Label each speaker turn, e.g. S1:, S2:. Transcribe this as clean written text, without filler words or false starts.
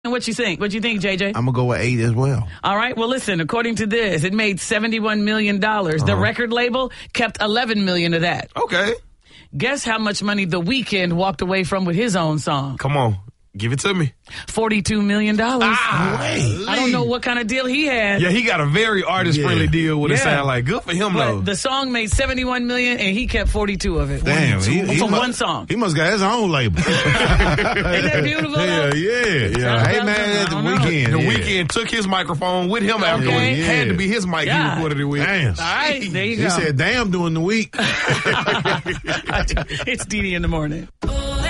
S1: And what you think? What you think, JJ?
S2: I'm gonna go with 8 as well.
S1: All right. Well, listen. According to this, it made $71 million. The record label kept $11 million of that.
S3: Okay.
S1: Guess how much money The Weeknd walked away from with his own song?
S3: Come on. Give it to me.
S1: $42 million.
S3: I
S1: don't know what kind of deal he had.
S3: Yeah, he got a very artist-friendly deal. What it sound like? Good for him, though.
S1: But the song made $71 million, and he kept 42 of it.
S2: Damn,
S1: for one song.
S2: He must got his own label.
S1: Isn't that beautiful?
S2: Hell yeah. Hey man,
S1: The
S2: Weeknd.
S3: The Weeknd took his microphone with him afterwards.
S1: Okay.
S3: Had to be his mic he recorded it with.
S2: Damn.
S1: All right, there you go.
S2: He said, damn, during the week.
S1: It's Dee Dee in the morning.